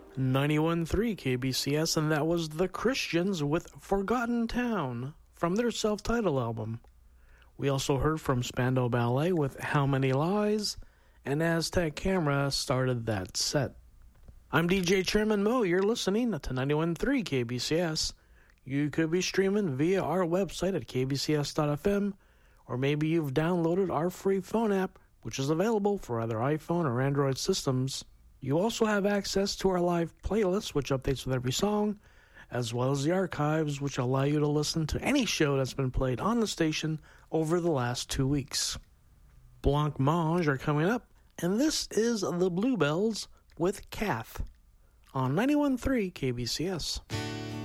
91.3 KBCS, and that was The Christians with Forgotten Town from their self-titled album. We also heard from Spandau Ballet with How Many Lies, and Aztec Camera started that set. I'm DJ Chairman Mo. You're listening to 91.3 KBCS. You could be streaming via our website at kbcs.fm, or maybe you've downloaded our free phone app, which is available for either iPhone or Android systems. You also have access to our live playlist, which updates with every song, as well as the archives, which allow you to listen to any show that's been played on the station over the last 2 weeks. Blancmange are coming up, and this is the Bluebells with Kath on 91.3 KBCS.